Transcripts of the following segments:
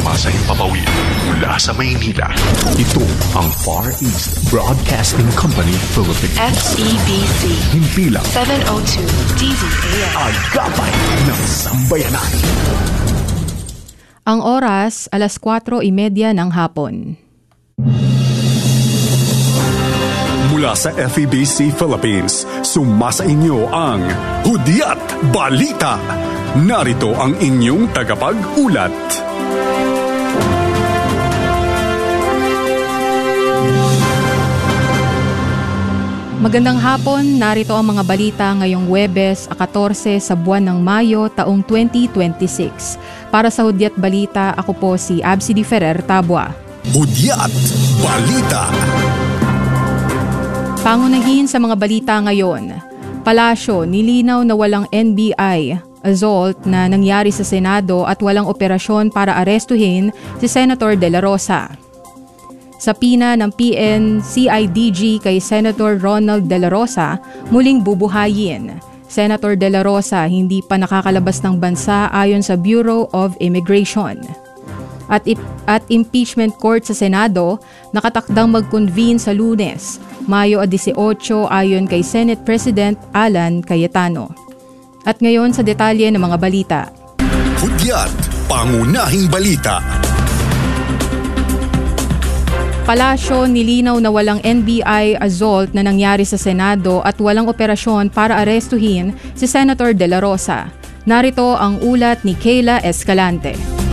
masa himpapawid mula sa Maynila. Ito ang Far East Broadcasting Company Philippines. FEBC. Himpilang 702 DZAM. Agapay ng Sambayanan. Ang oras, 4:30 ng hapon. Mula sa FEBC Philippines, sumasa inyo ang Hudyat Balita. Narito ang inyong tagapag-ulat. Magandang hapon, narito ang mga balita ngayong Huwebes, 14 sa buwan ng Mayo, taong 2026. Para sa Hudyat Balita, ako po si Absidy Ferrer Tabua. Hudyat Balita. Pangunahin sa mga balita ngayon. Palasyo, nilinaw na walang NBI assault na nangyari sa Senado at walang operasyon para arestuhin si Senator De La Rosa. Sa pina ng PNCIDG kay Senator Ronald De La Rosa, muling bubuhayin. Senator De La Rosa hindi pa nakakalabas ng bansa ayon sa Bureau of Immigration. At impeachment court sa Senado, nakatakdang mag-convene sa Lunes, Mayo 18 ayon kay Senate President Alan Cayetano. At ngayon sa detalye ng mga balita. Hudyat Pangunahing Balita. Palasyo, nilinaw na walang NBI assault na nangyari sa Senado at walang operasyon para arestuhin si Senator De La Rosa. Narito ang ulat ni Kayla Escalante.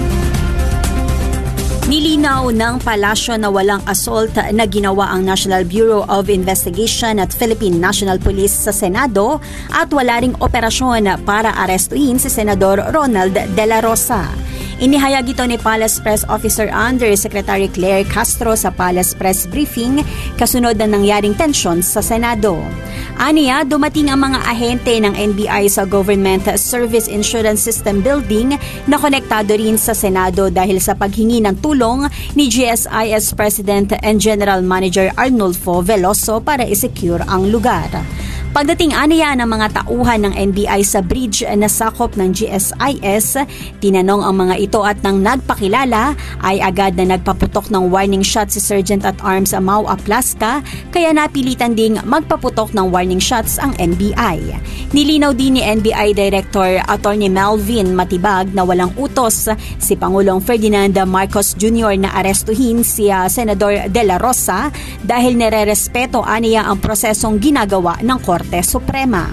Nilinaw ng palasyo na walang assault na ginawa ang National Bureau of Investigation at Philippine National Police sa Senado at wala ring operasyon para arestuhin si Senador Ronald De La Rosa. Inihayag ito ni Palace Press Officer Undersecretary Claire Castro sa Palace Press Briefing kasunod ng nangyaring tensyon sa Senado. Aniya, dumating ang mga ahente ng NBI sa Government Service Insurance System Building na konektado rin sa Senado dahil sa paghingi ng tulong ni GSIS President and General Manager Arnulfo Veloso para i-secure ang lugar. Pagdating aniya ng mga tauhan ng NBI sa bridge na sakop ng GSIS, tinanong ang mga ito at nang nagpakilala ay agad na nagpaputok ng warning shot si Sergeant at Arms Mau Aplasca kaya napilitan ding magpaputok ng warning shots ang NBI. Nilinaw din ni NBI Director Attorney Melvin Matibag na walang utos si Pangulong Ferdinand Marcos Jr. na arestuhin si Senador De La Rosa dahil nire-respeto aniya ang prosesong ginagawa ng Korte Suprema.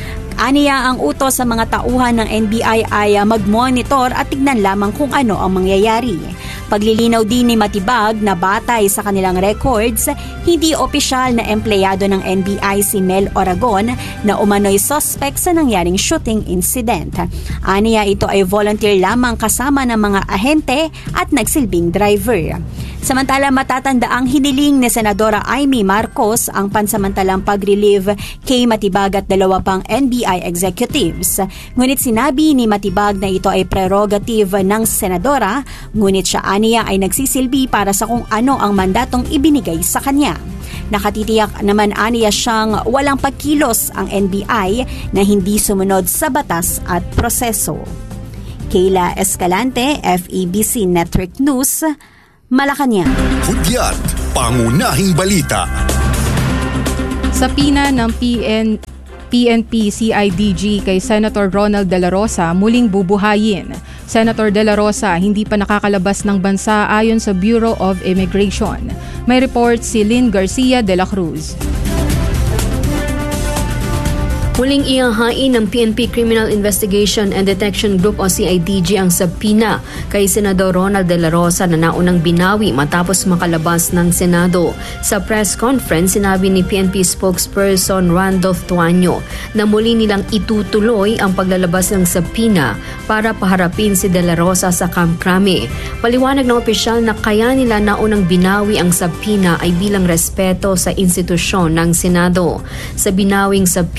Aniya ang utos sa mga tauhan ng NBI ay mag-monitor at tignan lamang kung ano ang mangyayari. Paglilinaw din ni Matibag na batay sa kanilang records, hindi opisyal na empleyado ng NBI si Mel Oragon na umano'y suspect sa nangyaring shooting incident. Aniya ito ay volunteer lamang kasama ng mga ahente at nagsilbing driver. Samantala matatanda ang hiniling ni Senadora Amy Marcos ang pansamantalang pag-relieve kay Matibag at dalawa pang NBI executives. Ngunit sinabi ni Matibag na ito ay prerogative ng Senadora, ngunit siya aniya ay nagsisilbi para sa kung ano ang mandatong ibinigay sa kanya. Nakatitiyak naman aniya siyang walang pagkilos ang NBI na hindi sumunod sa batas at proseso. Kayla Escalante, FEBC Network News, Malacanang. Hudyat Pangunahing Balita. Sa pina ng PNP-CIDG kay Senator Ronald De La Rosa, muling bubuhayin. Senator De La Rosa hindi pa nakakalabas ng bansa ayon sa Bureau of Immigration. May report si Lynn Garcia de la Cruz. Muling ihahain ng PNP Criminal Investigation and Detection Group o CIDG ang subpoena kay Senador Ronald De La Rosa na naunang binawi matapos makalabas ng Senado. Sa press conference, sinabi ni PNP spokesperson Randolph Tuanyo na muli nilang itutuloy ang paglalabas ng subpoena para paharapin si De La Rosa sa Camp Crame. Paliwanag ng opisyal na kaya nila naunang binawi ang subpoena ay bilang respeto sa institusyon ng Senado. Sa binawing subpoena,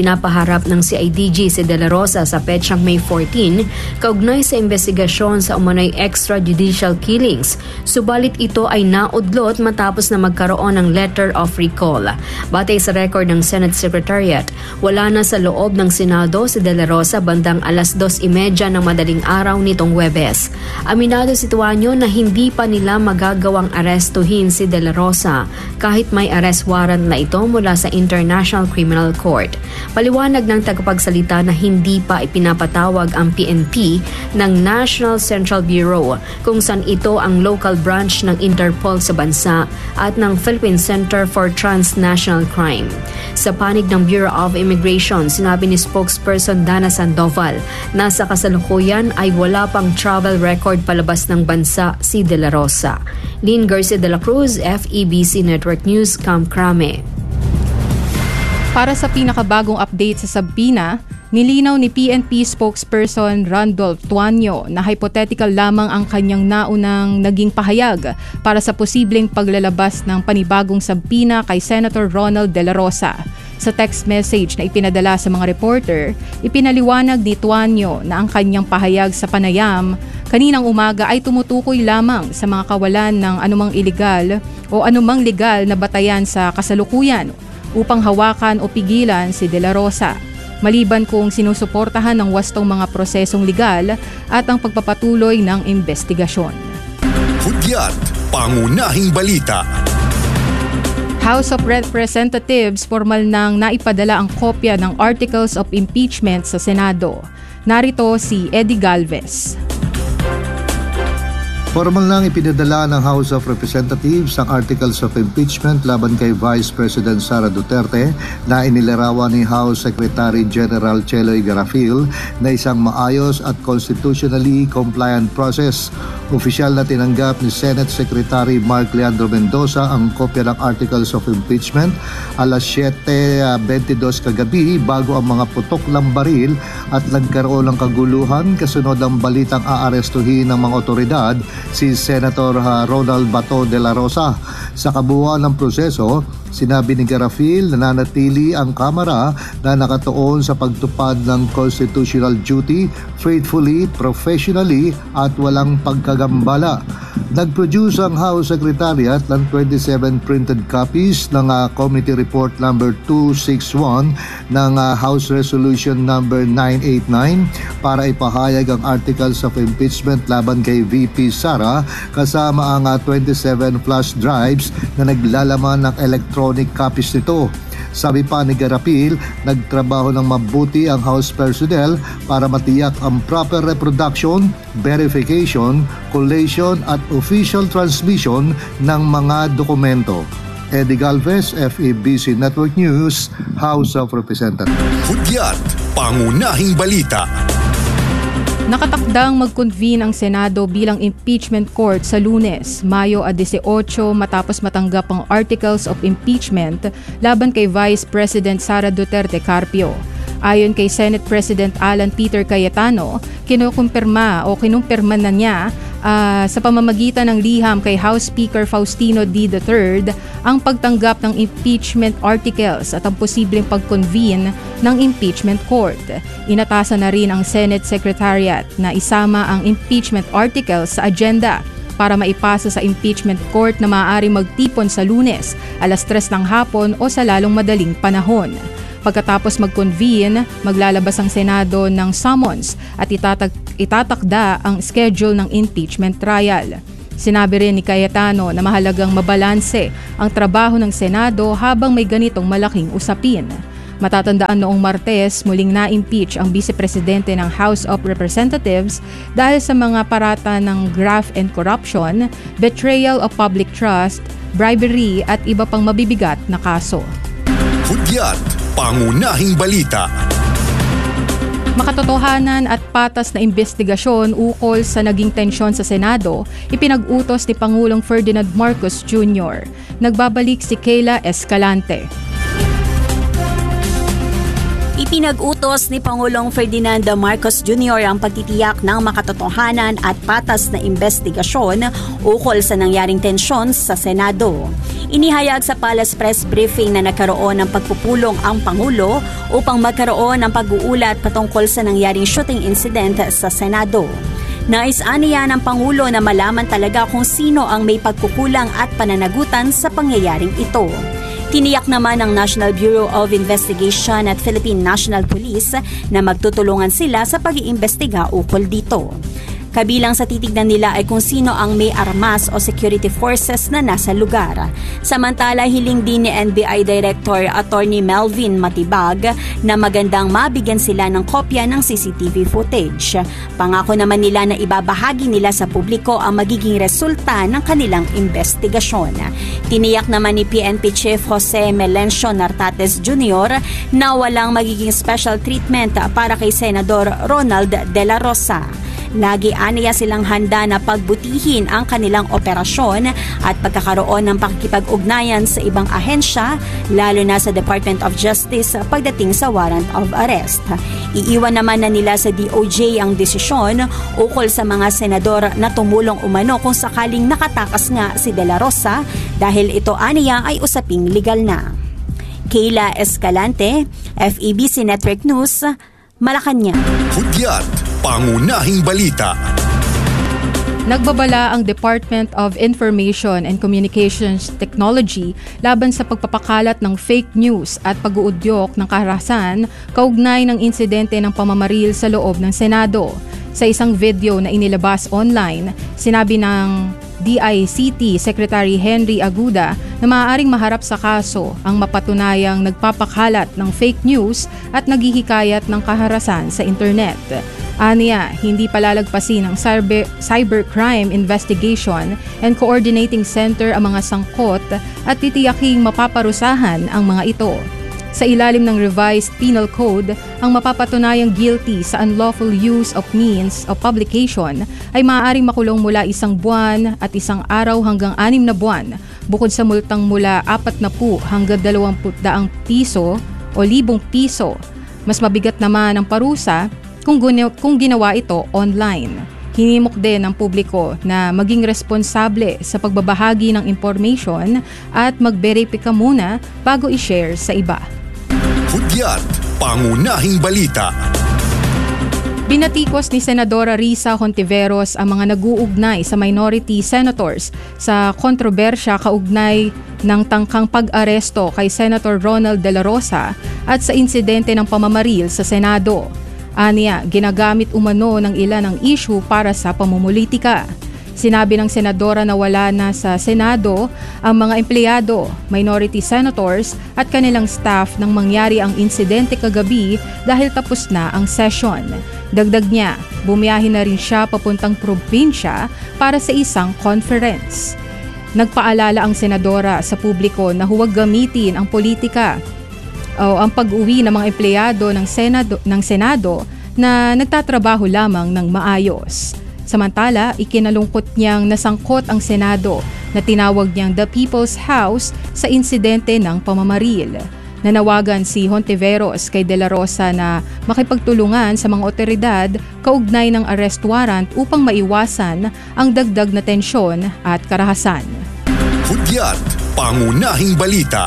Pinapaharap ng CIDG si De La Rosa sa petsang May 14 kaugnay sa investigasyon sa umano'y extrajudicial killings. Subalit ito ay naudlot matapos na magkaroon ng letter of recall. Batay sa record ng Senate Secretariat, wala na sa loob ng Senado si De La Rosa bandang 2:30 ng madaling araw nitong Huwebes. Aminado si Tuanyo na hindi pa nila magagawang arestuhin si De La Rosa kahit may arrest warrant na ito mula sa International Criminal Court. Paliwanag ng tagapagsalita na hindi pa ipinapatawag ang PNP ng National Central Bureau kung saan ito ang local branch ng Interpol sa bansa at ng Philippine Center for Transnational Crime. Sa panig ng Bureau of Immigration, sinabi ni spokesperson Dana Sandoval na sa kasalukuyan ay wala pang travel record palabas ng bansa si De La Rosa. Lynn Garcia de la Cruz, FEBC Network News, Camp Crame. Para sa pinakabagong update sa Sabina, nilinaw ni PNP spokesperson Randolph Tuanyo na hypothetical lamang ang kanyang naunang naging pahayag para sa posibleng paglalabas ng panibagong sabina kay Senator Ronald De La Rosa. Sa text message na ipinadala sa mga reporter, ipinaliwanag ni Tuanyo na ang kanyang pahayag sa panayam kaninang umaga ay tumutukoy lamang sa mga kawalan ng anumang iligal o anumang legal na batayan sa kasalukuyan upang hawakan o pigilan si De La Rosa, maliban kung sinusuportahan ng wastong mga prosesong legal at ang pagpapatuloy ng investigasyon. Hudyat, pangunahing balita. House of Representatives formal nang naipadala ang kopya ng Articles of Impeachment sa Senado. Narito si Eddie Galvez. Formal nang ipinadala ng House of Representatives ang Articles of Impeachment laban kay Vice President Sara Duterte na inilarawan ni House Secretary General Cheloy Garafil na isang maayos at constitutionally compliant process. Opisyal na tinanggap ni Senate Secretary Mark Leandro Mendoza ang kopya ng Articles of Impeachment alas 7:22 kagabi bago ang mga putok ng baril at nagkaroon ng kaguluhan kasunod ang balitang aarestuhin ng mga otoridad si Senator Ronald Bato de la Rosa. Sa kabuuan ng proseso, sinabi ni Garafil na nanatili ang Kamara na nakatuon sa pagtupad ng constitutional duty faithfully, professionally at walang pagkagambala. Nag-produce ang House Secretariat ng 27 printed copies ng Committee Report number 261 ng House Resolution number 989 para ipahayag ang Articles of Impeachment laban kay VP Sara kasama ang 27 flash drives na naglalaman ng electronic copies nito. Sabi pa ni Garapil, nagtrabaho ng mabuti ang House personnel para matiyak ang proper reproduction, verification, collation at official transmission ng mga dokumento. Eddie Galvez, FEBC Network News, House of Representatives. Hudyat, pangunahing balita. Nakatakdang mag-convene ang Senado bilang impeachment court sa Lunes, Mayo 18 matapos matanggap ang Articles of Impeachment laban kay Vice President Sara Duterte Carpio. Ayon kay Senate President Alan Peter Cayetano, kinumpirma na niya sa pamamagitan ng liham kay House Speaker Faustino D. III ang pagtanggap ng impeachment articles at ang posibleng pag-convene ng impeachment court. Inatasan na rin ang Senate Secretariat na isama ang impeachment articles sa agenda para maipasa sa impeachment court na maaaring magtipon sa Lunes, alas 3 ng hapon o sa lalong madaling panahon. Pagkatapos mag-convene, maglalabas ang Senado ng summons at itatakda ang schedule ng impeachment trial. Sinabi rin ni Cayetano na mahalagang mabalanse ang trabaho ng Senado habang may ganitong malaking usapin. Matatandaan noong Martes, muling na-impeach ang Vice-Presidente ng House of Representatives dahil sa mga parata ng graft and corruption, betrayal of public trust, bribery at iba pang mabibigat na kaso. Hudyat, pangunahing balita. Makatotohanan at patas na investigasyon ukol sa naging tensyon sa Senado, ipinag-utos ni Pangulong Ferdinand Marcos Jr. Nagbabalik si Kayla Escalante. Ipinag-utos ni Pangulong Ferdinand Marcos Jr. ang pagtitiyak ng makatotohanan at patas na investigasyon ukol sa nangyaring tensyon sa Senado. Inihayag sa Palace Press Briefing na nagkaroon ng pagpupulong ang Pangulo upang magkaroon ng pag-uulat patungkol sa nangyaring shooting incident sa Senado. Nais-aniya ng Pangulo na malaman talaga kung sino ang may pagkukulang at pananagutan sa pangyayaring ito. Tiniyak naman ng National Bureau of Investigation at Philippine National Police na magtutulungan sila sa pag-iimbestiga ukol dito. Kabilang sa titignan nila ay kung sino ang may armas o security forces na nasa lugar. Samantala, hiling din ni NBI Director Attorney Melvin Matibag na magandang mabigyan sila ng kopya ng CCTV footage. Pangako naman nila na ibabahagi nila sa publiko ang magiging resulta ng kanilang investigasyon. Tiniyak naman ni PNP Chief Jose Melencio Nartates Jr. na walang magiging special treatment para kay Senador Ronald De La Rosa. Lagi aniya silang handa na pagbutihin ang kanilang operasyon at pagkakaroon ng pakikipag-ugnayan sa ibang ahensya, lalo na sa Department of Justice pagdating sa warrant of arrest. Iiwan naman na nila sa DOJ ang desisyon ukol sa mga senador na tumulong umano kung sakaling nakatakas nga si De La Rosa dahil ito aniya ay usaping legal na. Kayla Escalante, FEBC Network News, Malacanang. Hudyat, pangunahing balita. Nagbabala ang Department of Information and Communications Technology laban sa pagpapakalat ng fake news at pag-uudyok ng karahasan kaugnay ng insidente ng pamamaril sa loob ng Senado. Sa isang video na inilabas online, sinabi ng DICT Secretary Henry Aguda na maaaring maharap sa kaso ang mapatunayang nagpapakalat ng fake news at naghihikayat ng kaharasan sa internet. Aniya, hindi palalagpasin ng Cybercrime Investigation and Coordinating Center ang mga sangkot at titiyaking mapaparusahan ang mga ito. Sa ilalim ng Revised Penal Code, ang mapapatunayang guilty sa unlawful use of means of publication ay maaaring makulong mula 1 buwan at 1 araw hanggang 6 na buwan, bukod sa multang mula 40 hanggang 20 piso o 1,000 piso. Mas mabigat naman ang parusa kung ginawa ito online. Hinimok din ng publiko na maging responsable sa pagbabahagi ng information at mag-verify muna bago i-share sa iba. Hudyat, pangunahing balita. Binatikos ni Senadora Risa Hontiveros ang mga nag-uugnay sa minority senators sa kontrobersya kaugnay ng tangkang pag-aresto kay Senator Ronald De La Rosa at sa insidente ng pamamaril sa Senado. Aniya, ginagamit umano ng ilan ang issue para sa pamumulitika. Sinabi ng senadora na wala na sa Senado ang mga empleyado, minority senators at kanilang staff nang mangyari ang insidente kagabi dahil tapos na ang session. Dagdag niya, bumiyahe na rin siya papuntang probinsya para sa isang conference. Nagpaalala ang senadora sa publiko na huwag gamitin ang politika o ang pag-uwi ng mga empleyado ng Senado na nagtatrabaho lamang ng maayos. Samantala, ikinalungkot niyang nasangkot ang Senado na tinawag niyang The People's House sa insidente ng pamamaril. Nanawagan si Hontiveros kay De La Rosa na makipagtulungan sa mga otoridad kaugnay ng arrest warrant upang maiwasan ang dagdag na tensyon at karahasan. Hudyat, pangunahing balita.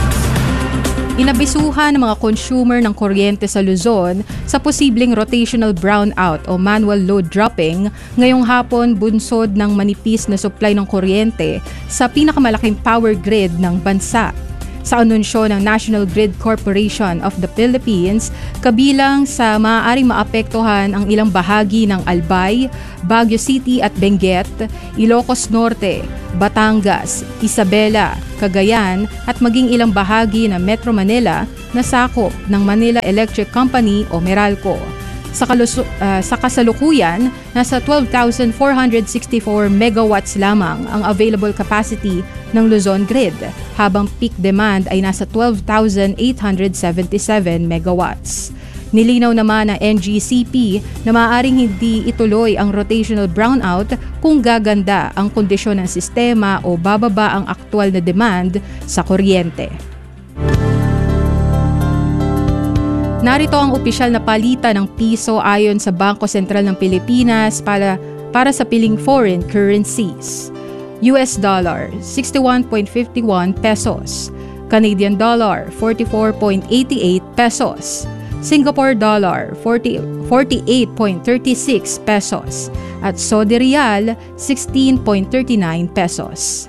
Inabisuhan ng mga consumer ng kuryente sa Luzon sa posibleng rotational brownout o manual load dropping ngayong hapon bunsod ng manipis na supply ng kuryente sa pinakamalaking power grid ng bansa. Sa anunsyo ng National Grid Corporation of the Philippines, kabilang sa maaaring maapektuhan ang ilang bahagi ng Albay, Baguio City at Benguet, Ilocos Norte, Batangas, Isabela, Cagayan at maging ilang bahagi ng Metro Manila na sakop ng Manila Electric Company o Meralco. Sa kasalukuyan, nasa 12,464 megawatts lamang ang available capacity ng Luzon Grid, habang peak demand ay nasa 12,877 megawatts. Nilinaw naman ng NGCP na maaaring hindi ituloy ang rotational brownout kung gaganda ang kondisyon ng sistema o bababa ang aktwal na demand sa kuryente. Narito ang opisyal na palitan ng piso ayon sa Bangko Sentral ng Pilipinas para sa piling foreign currencies. US dollar, 61.51 pesos. Canadian dollar, 44.88 pesos. Singapore dollar, 48.36 pesos. At Saudi Riyal, 16.39 pesos.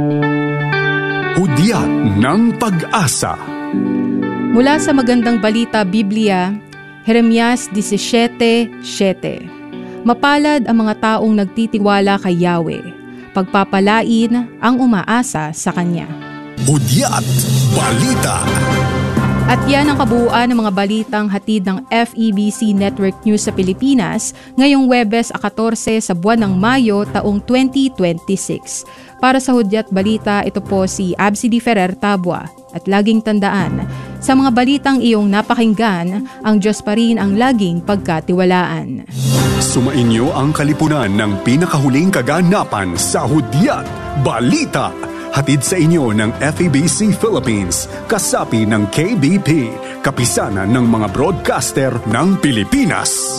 Hudyat ng Pag-asa. Mula sa Magandang Balita Biblia, Jeremias 17:7. Mapalad ang mga taong nagtitiwala kay Yahweh, pagpapalain ang umaasa sa Kanya. Hudyat Balita. At yan ang kabuuan ng mga balitang hatid ng FEBC Network News sa Pilipinas ngayong Huwebes 14 sa buwan ng Mayo taong 2026. Para sa Hudyat Balita, ito po si Absidy Ferrer Tabua. At laging tandaan, sa mga balitang iyong napakinggan, ang Diyos pa rin ang laging pagkatiwalaan. Sumainyo ang kalipunan ng pinakahuling kaganapan sa Hudyat Balita. Hatid sa inyo ng FEBC Philippines, kasapi ng KBP, kapisanan ng mga broadcaster ng Pilipinas.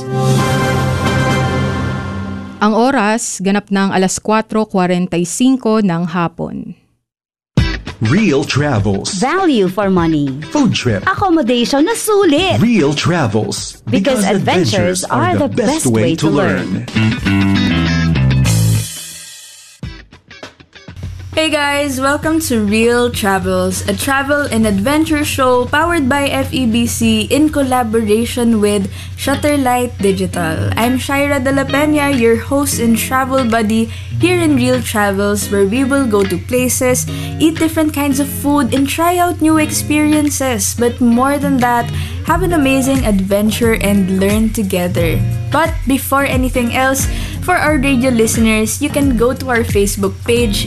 Ang oras, ganap ng 4:45 ng hapon. Real Travels. Value for money. Food trip. Accommodation na sulit. Real Travels. Because adventures are the best way to learn. Hey guys, welcome to Real Travels, a travel and adventure show powered by FEBC in collaboration with Shutterlight Digital. I'm Shaira De La Peña, your host and travel buddy here in Real Travels, where we will go to places, eat different kinds of food, and try out new experiences. But more than that, have an amazing adventure and learn together. But before anything else, for our radio listeners, you can go to our Facebook page,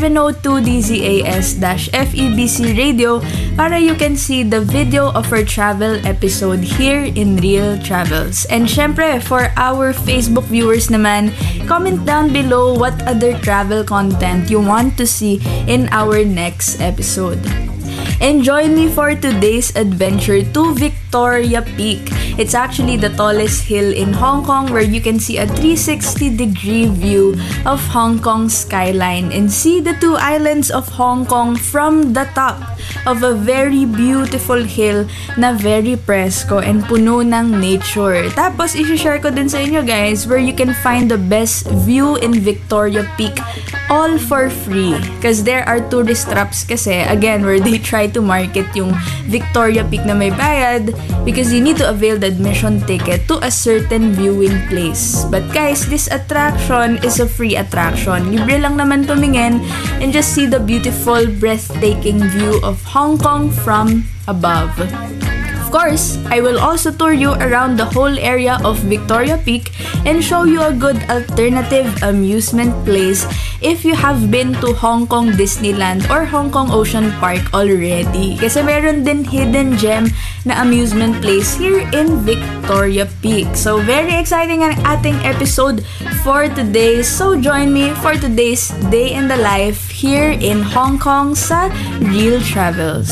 702DZAS-FEBC Radio, para you can see the video of our travel episode here in Real Travels. And syempre, for our Facebook viewers naman, comment down below what other travel content you want to see in our next episode. And join me for today's adventure to Victoria Peak. It's actually the tallest hill in Hong Kong, where you can see a 360-degree view of Hong Kong's skyline and see the two islands of Hong Kong from the top of a very beautiful hill na very presko and puno ng nature. Tapos, isi-share ko din sa inyo guys where you can find the best view in Victoria Peak all for free. Because there are tourist traps kasi, again, where they try to market yung Victoria Peak na may bayad because you need to avail the admission ticket to a certain viewing place. But guys, this attraction is a free attraction. Libre lang naman tumingin and just see the beautiful, breathtaking view of Hong Kong from above. Of course, I will also tour you around the whole area of Victoria Peak and show you a good alternative amusement place if you have been to Hong Kong Disneyland or Hong Kong Ocean Park already. Kasi meron din hidden gem na amusement place here in Victoria Peak. So, very exciting ang ating episode for today. So, join me for today's day in the life here in Hong Kong sa Real Travels.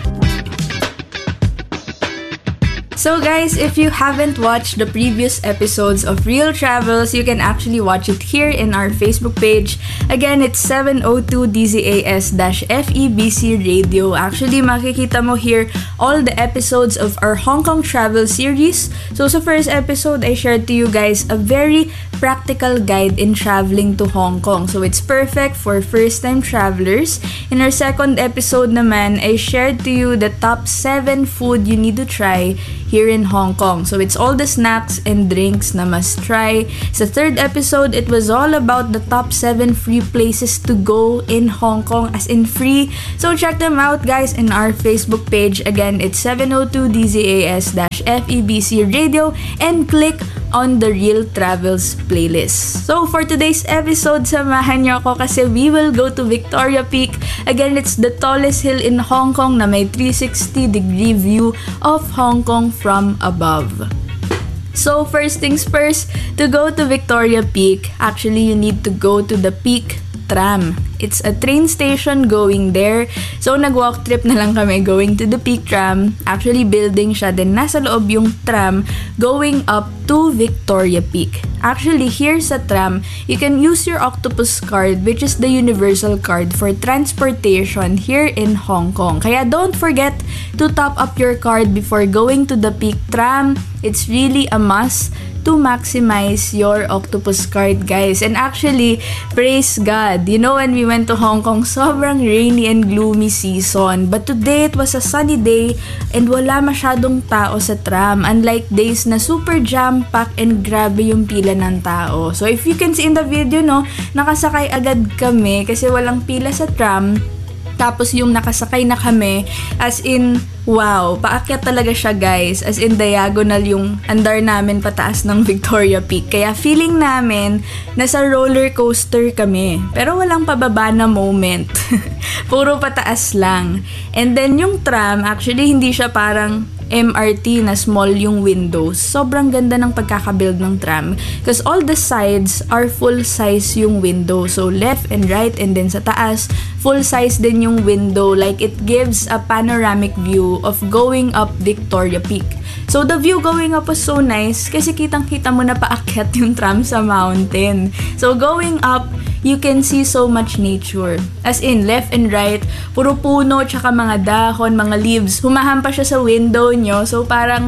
So guys, if you haven't watched the previous episodes of Real Travels, you can actually watch it here in our Facebook page. Again, it's 702DZAS-FEBC Radio. Actually, makikita mo here all the episodes of our Hong Kong travel series. So sa first episode, I shared to you guys a very practical guide in traveling to Hong Kong. So it's perfect for first-time travelers. In our second episode naman, I shared to you the top 7 food you need to try here in Hong Kong. So it's all the snacks and drinks na must try. Sa third episode, it was all about the top 7 free places to go in Hong Kong, as in free. So check them out guys in our Facebook page. Again, it's 702DZAS-FEBC Radio and click on the Real Travels playlist. So for today's episode, samahan niyo ako kasi we will go to Victoria Peak. Again, it's the tallest hill in Hong Kong na may 360-degree view of Hong Kong from above. So first things first, to go to Victoria Peak, actually you need to go to the peak Tram. It's a train station going there. So, nag-walk trip na lang kami going to the Peak Tram. Actually, building siya. Then, nasa loob yung tram going up to Victoria Peak. Actually, here sa tram, you can use your Octopus card, which is the universal card for transportation here in Hong Kong. Kaya, don't forget to top up your card before going to the Peak Tram. It's really a must to maximize your Octopus card, guys. And actually, praise God, you know, when we went to Hong Kong, sobrang rainy and gloomy season. But today, it was a sunny day and wala masyadong tao sa tram. Unlike days na super jam-packed and grabe yung pila ng tao. So, if you can see in the video, no, nakasakay agad kami kasi walang pila sa tram. Tapos yung nakasakay na kami, as in, wow, paakyat talaga siya, guys. As in, diagonal yung andar namin pataas ng Victoria Peak. Kaya feeling namin, nasa roller coaster kami. Pero walang pababa na moment. Puro pataas lang. And then yung tram, actually, hindi siya parang MRT na small yung windows. Sobrang ganda ng pagkakabuild ng tram because all the sides are full size yung window. So left and right, and then sa taas, full size din yung window. Like it gives a panoramic view of going up Victoria Peak. So the view going up was so nice kasi kitang-kita mo na paakyat yung tram sa mountain. So going up, you can see so much nature. As in, left and right, puro puno, tsaka mga dahon, mga leaves. Humahampas siya sa window nyo. So parang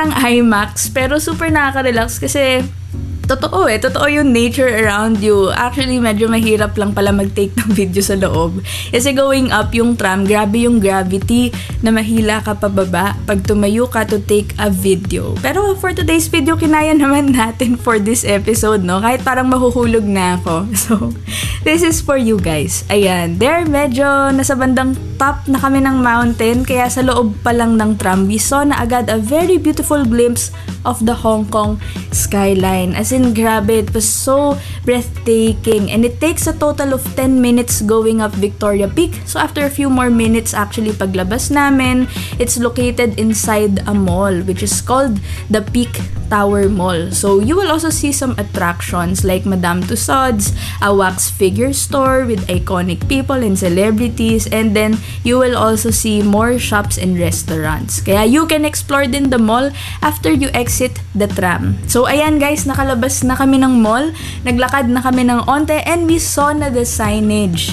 IMAX, pero super nakaka-relax kasi totoo yung nature around you. Actually, medyo mahirap lang pala mag-take ng video sa loob. Kasi going up yung tram, grabe yung gravity na mahila ka pababa pag tumayo ka to take a video. Pero for today's video, kinaya naman natin for this episode, no? Kahit parang mahuhulog na ako. So, this is for you guys. Ayan, there medyo nasa bandang top na kami ng mountain, kaya sa loob pa lang ng tram, we saw na agad a very beautiful glimpse of the Hong Kong skyline. As in, grabe, it was so breathtaking, and it takes a total of 10 minutes going up Victoria Peak. So after a few more minutes, actually paglabas namin, it's located inside a mall which is called the Peak Tower Mall. So you will also see some attractions like Madame Tussauds, a wax figure store with iconic people and celebrities, and then you will also see more shops and restaurants. Kaya you can explore din the mall after you exit the tram. So ayan guys, nakalabas na kami ng mall, naglakad na kami ng onte, and we saw na the signage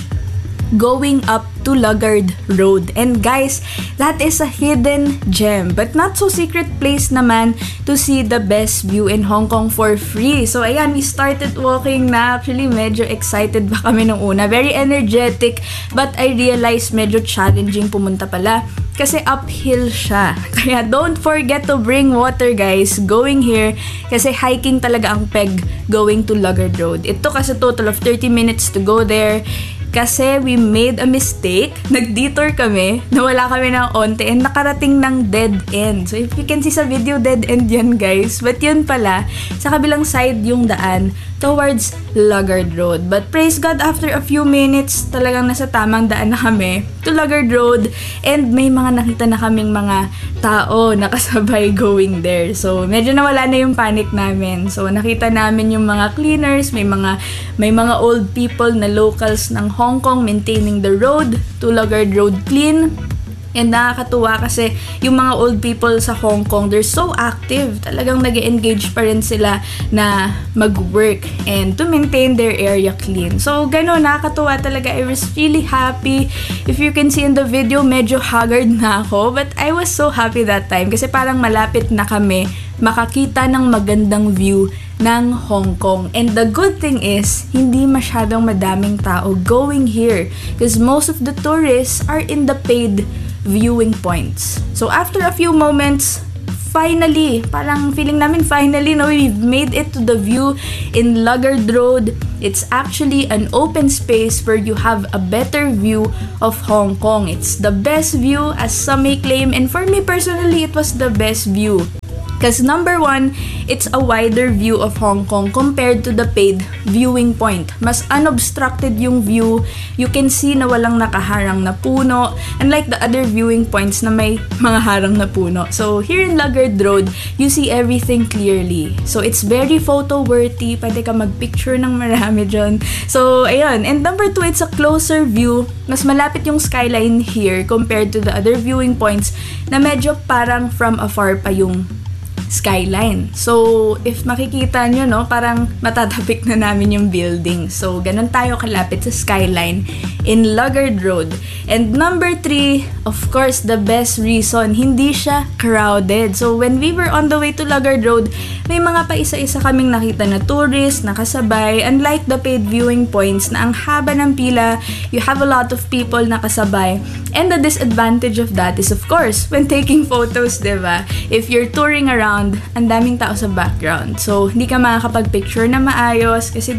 going up to Lugard Road. And guys, that is a hidden gem but not so secret place naman to see the best view in Hong Kong for free. So ayan, we started walking na. Actually, medyo excited ba kami nung una. Very energetic, but I realized medyo challenging pumunta pala kasi uphill siya. Kaya don't forget to bring water guys going here kasi hiking talaga ang peg going to Lugard Road. It took us a total of 30 minutes to go there. Kasi we made a mistake, nag-detour kami, nawala kami ng onte, and nakarating ng dead end. So if you can see sa video, dead end yan guys. But yun pala, sa kabilang side yung daan towards Lugard Road. But praise God, after a few minutes, talagang nasa tamang daan na kami to Lugard Road, and may mga nakita na kaming mga tao nakasabay going there. So medyo nawala na yung panic namin. So nakita namin yung mga cleaners, may mga old people na locals ng Hong Kong maintaining the road to Lugard Road clean. And nakakatuwa kasi yung mga old people sa Hong Kong, they're so active. Talagang nag-engage pa rin sila na mag-work and to maintain their area clean. So, gano'n, nakakatuwa talaga. I was really happy. If you can see in the video, medyo haggard na ako. But I was so happy that time kasi parang malapit na kami makakita ng magandang view ng Hong Kong. And the good thing is, hindi masyadong madaming tao going here because most of the tourists are in the paid viewing points. So after a few moments, finally, parang feeling namin finally, no, we've made it to the view in Lugard Road. It's actually an open space where you have a better view of Hong Kong. It's the best view as some may claim, and for me personally, it was the best view. Because number one, it's a wider view of Hong Kong compared to the paid viewing point. Mas unobstructed yung view. You can see na walang nakaharang na puno, unlike the other viewing points na may mga harang na puno. So here in Lugard Road, you see everything clearly. So it's very photo-worthy. Pwede ka mag-picture ng marami dyan. So ayun. And number two, it's a closer view. Mas malapit yung skyline here compared to the other viewing points na medyo parang from afar pa yung skyline. So, if makikita nyo, no, parang matatapik na namin yung building. So, ganun tayo kalapit sa skyline in Lugard Road. And number 3, of course, the best reason, hindi siya crowded. So, when we were on the way to Lugard Road, may mga paisa-isa kaming nakita na tourist, nakasabay. Unlike the paid viewing points na ang haba ng pila, you have a lot of people nakasabay. And the disadvantage of that is, of course, when taking photos, diba? If you're touring around, ang daming tao sa background. So, hindi ka makakapag-picture na maayos kasi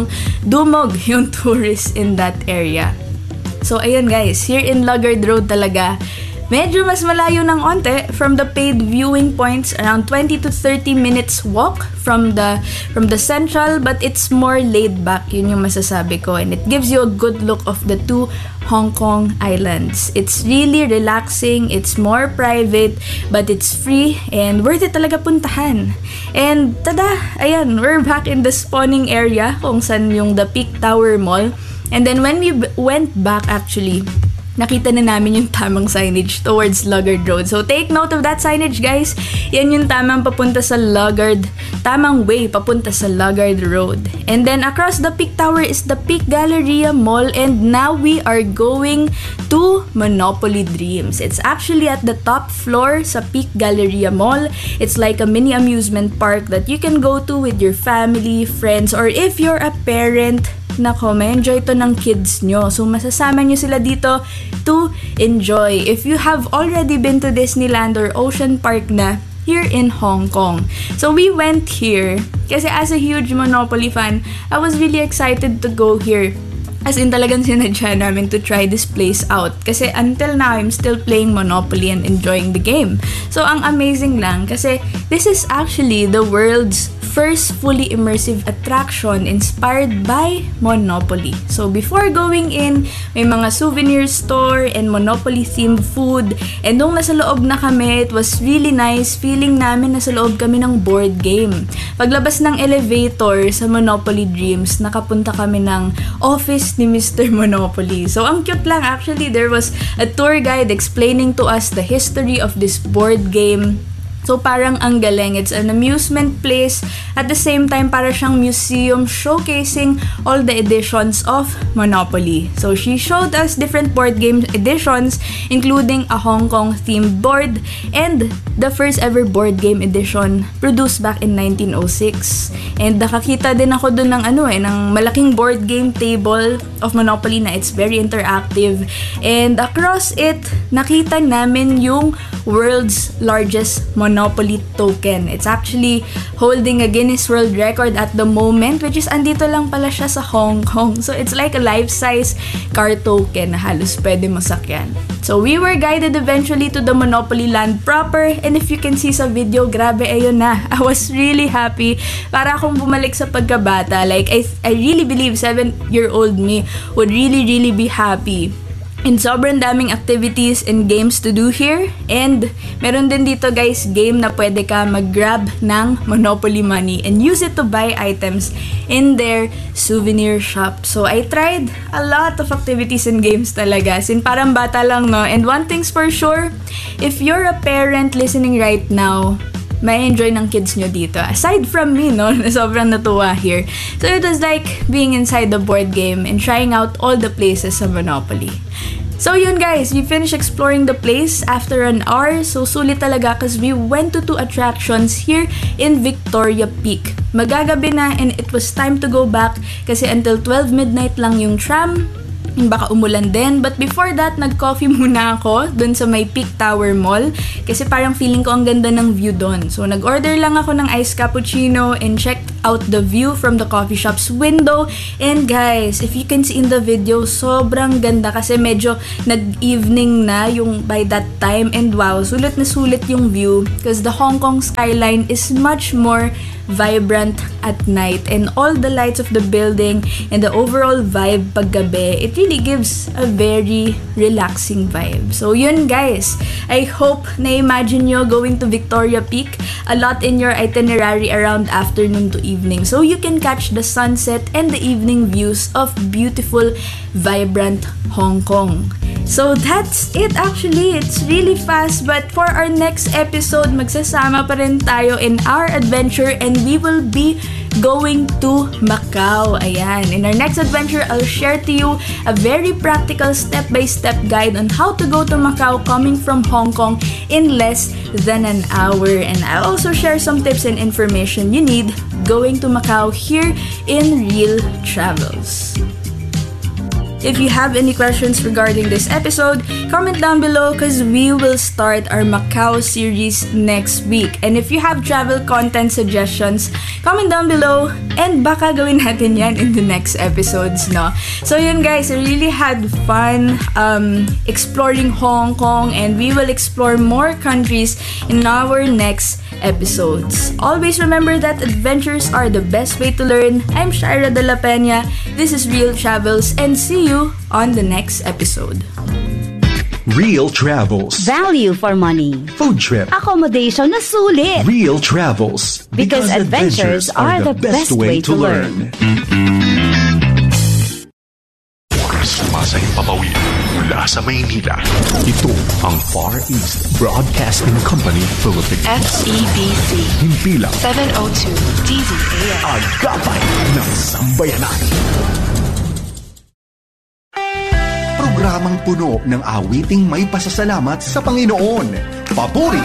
dumog yung tourists in that area. So, ayun guys, here in Lugard Road talaga, medyo mas malayo ng onte from the paid viewing points, around 20 to 30 minutes walk from the central, but it's more laid back, yun yung masasabi ko, and it gives you a good look of the two Hong Kong islands. It's really relaxing, it's more private, but it's free and worth it talaga puntahan. And tada, ayan, we're back in the spawning area kung saan yung the Peak Tower Mall. And then when we went back actually, nakita na namin yung tamang signage towards Lugard Road. So, take note of that signage, guys. Yan yung tamang papunta sa Lugard. Tamang way papunta sa Lugard Road. And then, across the Peak Tower is the Peak Galleria Mall. And now, we are going to Monopoly Dreams. It's actually at the top floor sa Peak Galleria Mall. It's like a mini amusement park that you can go to with your family, friends, or if you're a parent, nako, may enjoy to ng kids nyo. So, masasama nyo sila dito to enjoy. If you have already been to Disneyland or Ocean Park na here in Hong Kong. So, we went here kasi as a huge Monopoly fan, I was really excited to go here. As in, talagang sinadya namin to try this place out. Kasi until now, I'm still playing Monopoly and enjoying the game. So, ang amazing lang kasi this is actually the world's first fully immersive attraction inspired by Monopoly. So, before going in, may mga souvenir store and Monopoly-themed food. And nung nasa loob na kami, it was really nice. Feeling namin nasa loob kami ng board game. Paglabas ng elevator sa Monopoly Dreams, nakapunta kami ng office ni Mr. Monopoly. So, ang cute lang. Actually, there was a tour guide explaining to us the history of this board game. So, parang ang galing. It's an amusement place. At the same time, para siyang museum showcasing all the editions of Monopoly. So, she showed us different board game editions, including a Hong Kong-themed board and the first ever board game edition produced back in 1906. And nakakita din ako dun ng ng malaking board game table of Monopoly na it's very interactive. And across it, nakita namin yung world's largest Monopoly token. It's actually holding a Guinness World Record at the moment, which is andito lang pala siya sa Hong Kong. So it's like a life-size car token na halos pwede masakyan. So we were guided eventually to the Monopoly Land proper, and if you can see sa video, grabe, ayun na. I was really happy. Para akong bumalik sa pagkabata. Like, I really believe 7-year-old me would really be happy. And sobrang daming activities and games to do here. And meron din dito guys, game na pwede ka mag-grab ng Monopoly money and use it to buy items in their souvenir shop. So I tried a lot of activities and games talaga. Sin parang bata lang, no? And one thing's for sure, if you're a parent listening right now, may enjoy ng kids nyo dito. Aside from me, no? Sobrang natuwa here. So it was like being inside the board game and trying out all the places sa Monopoly. So yun guys, we finished exploring the place after an hour. So sulit talaga because we went to 2 attractions here in Victoria Peak. Magagabi na and it was time to go back kasi until 12 midnight lang yung tram. Baka umulan din. But before that, nag-coffee muna ako dun sa may Peak Tower Mall kasi parang feeling ko ang ganda ng view dun. So nag-order lang ako ng iced cappuccino and checked out the view from the coffee shop's window. And guys, if you can see in the video, sobrang ganda kasi medyo nag-evening na yung by that time. And wow, sulit na sulit yung view because the Hong Kong skyline is much more vibrant at night, and all the lights of the building and the overall vibe paggabi, it really gives a very relaxing vibe. So yun guys, I hope na-imagine nyo going to Victoria Peak, a lot in your itinerary around afternoon to evening, so you can catch the sunset and the evening views of beautiful, vibrant Hong Kong. So that's it actually. It's really fast, but for our next episode, magsasama pa rin tayo in our adventure and we will be going to Macau. Ayan. In our next adventure, I'll share to you a very practical step-by-step guide on how to go to Macau coming from Hong Kong in less than an hour. And I'll also share some tips and information you need going to Macau here in Real Travels. If you have any questions regarding this episode, comment down below because we will start our Macau series next week. And if you have travel content suggestions, comment down below and baka gawin natin yan in the next episodes, no? So yun guys, I really had fun exploring Hong Kong, and we will explore more countries in our next episodes. Always remember that adventures are the best way to learn. I'm Shaira De La Peña. This is Real Travels, and see you on the next episode. Real Travels. Value for money. Food trip. Accommodation na sulit. Real Travels. Because adventures are the best way to learn. Sumasahing papawid mula sa Maynila. Ito ang Far East Broadcasting Company Philippines. FEBC. Himpilang 702 DZAS. Agapay ng Sambayanan. Programang puno ng awiting may pasasalamat sa Panginoon. Papuri!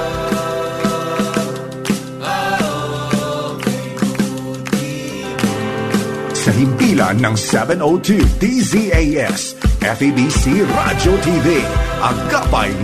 Sa himpilan ng 702 DZAS, FEBC Radio TV, Agapay